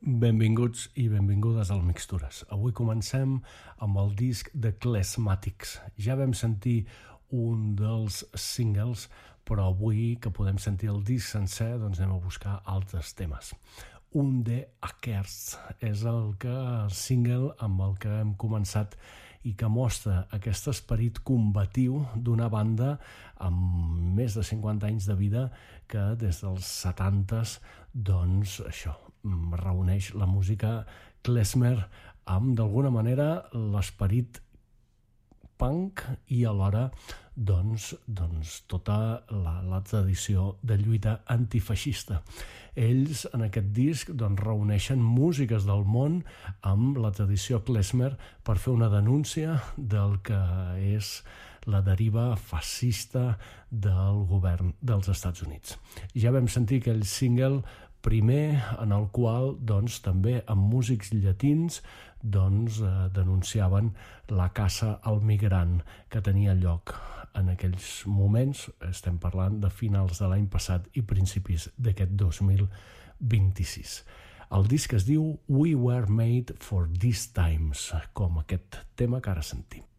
Benvinguts i benvingudes al Mixtures. Avui comencem amb el disc de Klezmatics. Ja vam sentir un dels singles, però avui que podem sentir el disc sencer, doncs anem a buscar altres temes. Un de Akers és el single amb el que hem començat i que mostra aquest esperit combatiu d'una banda amb més de 50 anys de vida que des dels 70s, doncs això, reuneix la música klezmer amb, d'alguna manera, l'esperit punk i alhora doncs tota la tradició de lluita antifeixista. Ells en aquest disc reuneixen músiques del món amb la tradició klezmer per fer una denúncia del que és la deriva fascista del govern dels Estats Units. Ja vam sentir aquell single primer en el qual també amb músics llatins denunciaven la caça al migrant que tenia lloc en aquells moments. Estem parlant de finals de l'any passat i principis d'aquest 2026. El disc es diu We Were Made for These Times, com aquest tema que ara sentim.